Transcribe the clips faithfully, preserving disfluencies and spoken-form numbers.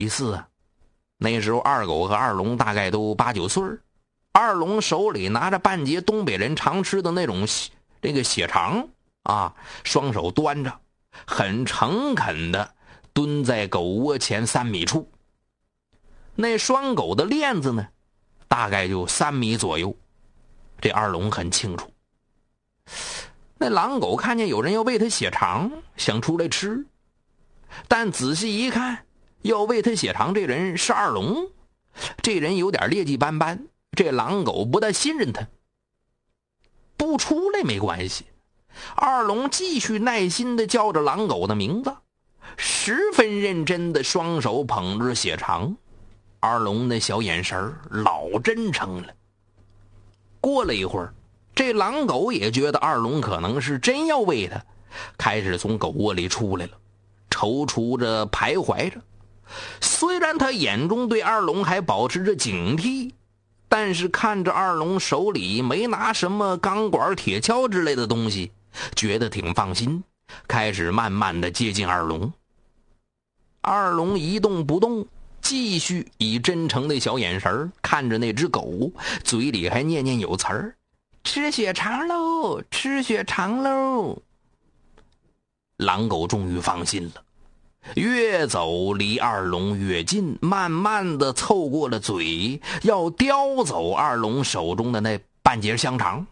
一次啊，那时候二狗和二龙大概都八九岁，二龙手里拿着半截东北人常吃的那种这个血肠啊，双手端着，很诚恳的蹲在狗窝前三米处。那双狗的链子呢，大概就三米左右，这二龙很清楚。那狼狗看见有人要喂它血肠，想出来吃，但仔细一看，要喂它血肠这人是二龙，这人有点劣迹斑斑，这狼狗不大信任他。不出来没关系，二龙继续耐心地叫着狼狗的名字，十分认真地双手捧着血肠，二龙的小眼神老真诚了。过了一会儿，这狼狗也觉得二龙可能是真要喂它，开始从狗窝里出来了，踌躇着徘徊着。虽然他眼中对二龙还保持着警惕，但是看着二龙手里没拿什么钢管铁锹之类的东西，觉得挺放心，开始慢慢的接近二龙。二龙一动不动，继续以真诚的小眼神看着那只狗，嘴里还念念有词儿：吃血肠喽，吃血肠喽。狼狗终于放心了，越走离二龙越近，慢慢的凑过了嘴，要叼走二龙手中的那半截香肠。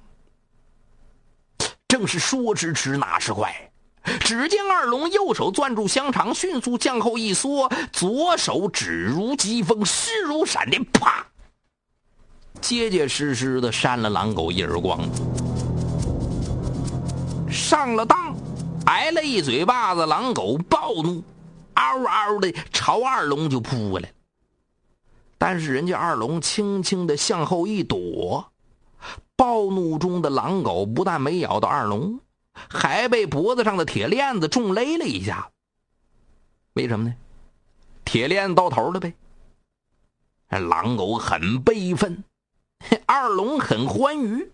正是说时迟那时快，只见二龙右手攥住香肠，迅速向后一缩，左手指如疾风，势如闪电，啪，结结实实的扇了狼狗一耳光，上了当，挨了一嘴巴子。狼狗暴怒，嗷嗷的朝二龙就扑过来，但是人家二龙轻轻的向后一躲，暴怒中的狼狗不但没咬到二龙，还被脖子上的铁链子重勒了一下。为什么呢？铁链到头了呗。狼狗很悲愤，二龙很欢愉。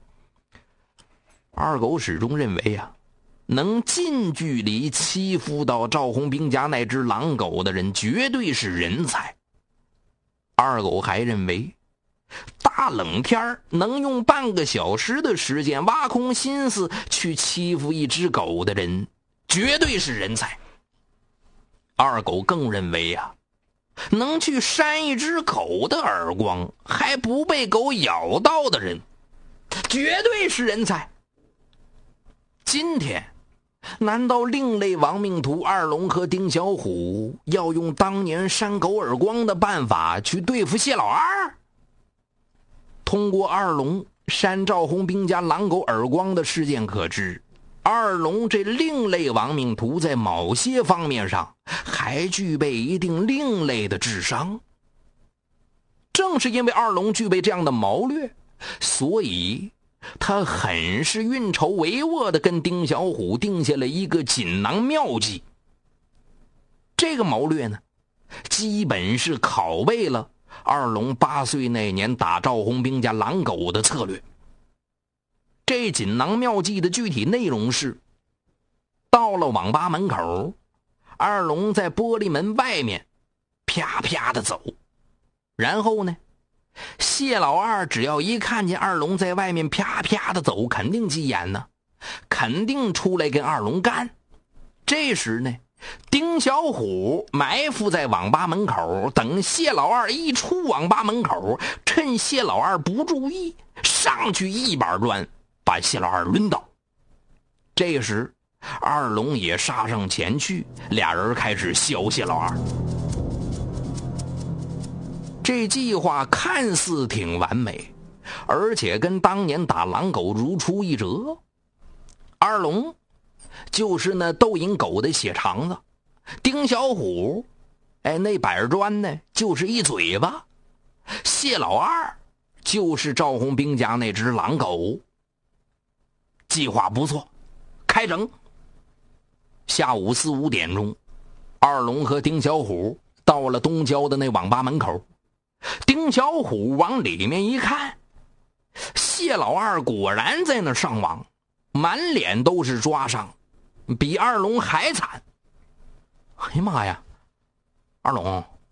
二狗始终认为啊，能近距离欺负到赵红兵家那只狼狗的人绝对是人才。二狗还认为，大冷天能用半个小时的时间挖空心思去欺负一只狗的人绝对是人才。二狗更认为啊，能去扇一只狗的耳光还不被狗咬到的人绝对是人才。今天难道另类亡命徒二龙和丁小虎要用当年扇狗耳光的办法去对付谢老二？通过二龙扇赵红兵家狼狗耳光的事件可知，二龙这另类亡命徒在某些方面上还具备一定另类的智商。正是因为二龙具备这样的谋略，所以他很是运筹帷幄地跟丁小虎定下了一个锦囊妙计。这个谋略呢，基本是拷贝了二龙八岁那年打赵红兵家狼狗的策略。这锦囊妙计的具体内容是，到了网吧门口，二龙在玻璃门外面啪啪的走，然后呢，谢老二只要一看见二龙在外面啪啪的走，肯定急眼呢，肯定出来跟二龙干。这时呢，丁小虎埋伏在网吧门口，等谢老二一出网吧门口，趁谢老二不注意，上去一板砖把谢老二抡倒。这时二龙也杀上前去，俩人开始削谢老二。这计划看似挺完美，而且跟当年打狼狗如出一辙。二龙就是那斗赢狗的血肠子，丁小虎哎，那板砖呢就是一嘴巴，谢老二就是赵红兵家那只狼狗。计划不错，开整。下午四五点钟，二龙和丁小虎到了东郊的那网吧门口。丁小虎往里面一看，谢老二果然在那上网，满脸都是抓伤，比二龙还惨。哎呀妈呀，二龙，